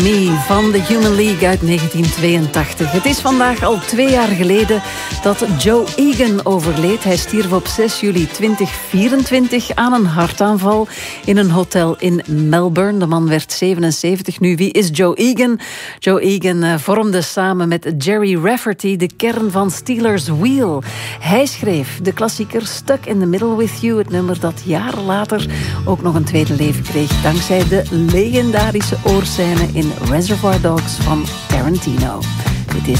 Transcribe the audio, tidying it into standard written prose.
Me van The Human League uit 1982. Het is vandaag al 2 jaar geleden dat Joe Egan overleed. Hij stierf op 6 juli 2024 aan een hartaanval in een hotel in Melbourne. De man werd 77 nu. Wie is Joe Egan? Joe Egan vormde samen met Jerry Rafferty de kern van Stealers Wheel. Hij schreef de klassieker Stuck in the Middle with You, het nummer dat jaren later ook nog een tweede leven kreeg dankzij de legendarische oorscène in Reservoir Dogs van Tarantino. Dit is